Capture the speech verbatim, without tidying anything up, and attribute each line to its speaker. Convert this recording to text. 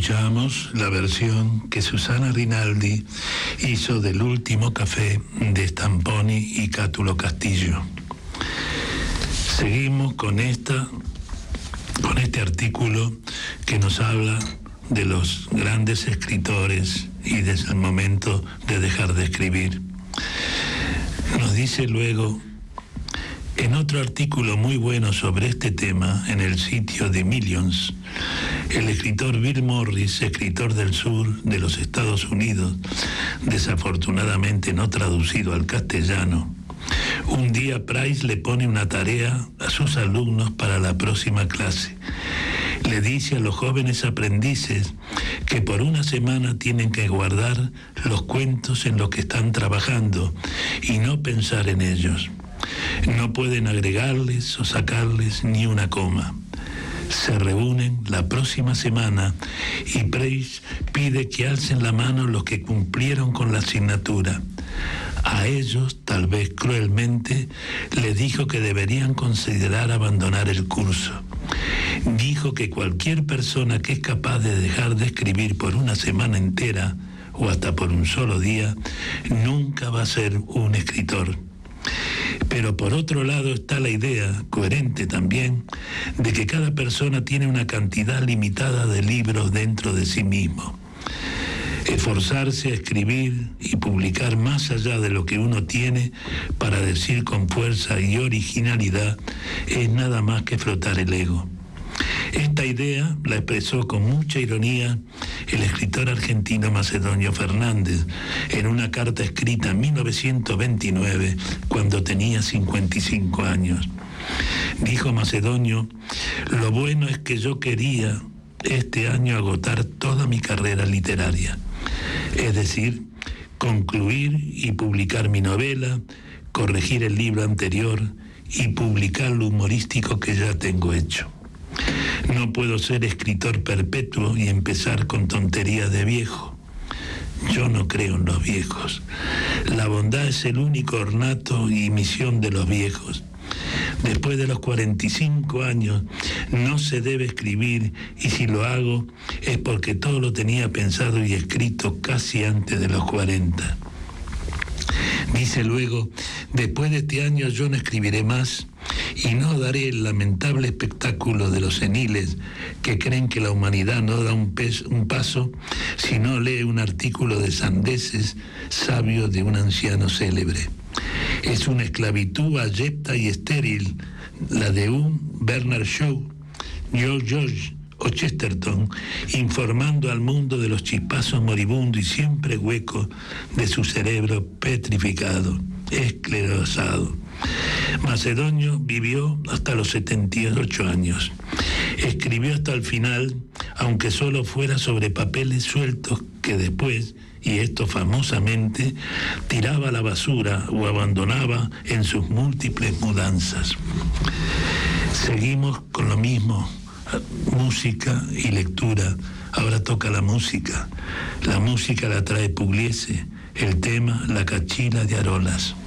Speaker 1: Escuchamos la versión que Susana Rinaldi hizo del Último Café de Stamponi y Cátulo Castillo. Seguimos con esta, con este artículo que nos habla de los grandes escritores y desde el momento de dejar de escribir. Nos dice luego, en otro artículo muy bueno sobre este tema en el sitio The Millions, el escritor Bill Morris, escritor del sur de los Estados Unidos, desafortunadamente no traducido al castellano, un día Price le pone una tarea a sus alumnos para la próxima clase. Le dice a los jóvenes aprendices que por una semana tienen que guardar los cuentos en los que están trabajando y no pensar en ellos. No pueden agregarles o sacarles ni una coma. Se reúnen la próxima semana y Price pide que alcen la mano los que cumplieron con la asignatura. A ellos, tal vez cruelmente, les dijo que deberían considerar abandonar el curso. Dijo que cualquier persona que es capaz de dejar de escribir por una semana entera o hasta por un solo día, nunca va a ser un escritor. Pero por otro lado está la idea, coherente también, de que cada persona tiene una cantidad limitada de libros dentro de sí mismo. Esforzarse a escribir y publicar más allá de lo que uno tiene para decir con fuerza y originalidad es nada más que frotar el ego. Esta idea la expresó con mucha ironía el escritor argentino Macedonio Fernández en una carta escrita en mil novecientos veintinueve, cuando tenía cincuenta y cinco años. Dijo Macedonio, lo bueno es que yo quería este año agotar toda mi carrera literaria, es decir, concluir y publicar mi novela, corregir el libro anterior y publicar lo humorístico que ya tengo hecho. No puedo ser escritor perpetuo y empezar con tonterías de viejo. Yo no creo en los viejos. La bondad es el único ornato y misión de los viejos. Después de los cuarenta y cinco años no se debe escribir, y si lo hago es porque todo lo tenía pensado y escrito casi antes de los cuarenta. Dice luego, después de este año yo no escribiré más y no daré el lamentable espectáculo de los seniles que creen que la humanidad no da un, pes, un paso si no lee un artículo de sandeces sabio de un anciano célebre. Es una esclavitud abyecta y estéril la de un Bernard Shaw, George George o Chesterton, informando al mundo de los chispazos moribundos y siempre huecos de su cerebro petrificado, esclerosado. Macedonio vivió hasta los setenta y ocho años. Escribió hasta el final, aunque solo fuera sobre papeles sueltos que después, y esto famosamente, tiraba a la basura o abandonaba en sus múltiples mudanzas. Seguimos con lo mismo, música y lectura. Ahora toca la música. La música la trae Pugliese, el tema La Cachila de Arolas.